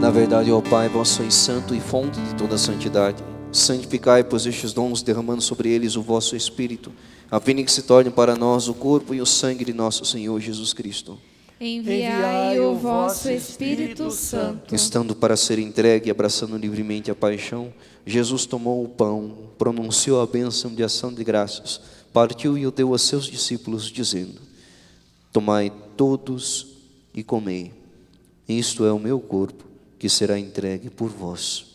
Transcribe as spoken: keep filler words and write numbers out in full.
Na verdade, ó Pai, vós sois santo e fonte de toda santidade. Santificai, pois, estes dons, derramando sobre eles o vosso Espírito, a fim de que se tornem para nós o corpo e o sangue de nosso Senhor Jesus Cristo. Enviai o vosso Espírito Santo. Estando para ser entregue e abraçando livremente a paixão, Jesus tomou o pão, pronunciou a bênção de ação de graças, partiu e o deu a seus discípulos, dizendo: tomai todos e comei, isto é o meu corpo, que será entregue por vós.